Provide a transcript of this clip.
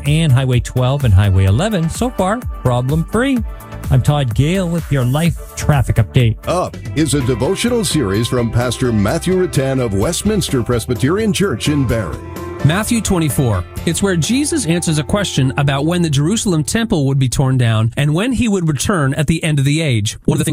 and Highway 12 and Highway 11. So far, problem-free. I'm Todd Gale with your life traffic update. Up is a devotional series from Pastor Matthew Rattan of Westminster Presbyterian Church in Barrie. Matthew 24. It's where Jesus answers a question about when the Jerusalem temple would be torn down and when he would return at the end of the age. One of the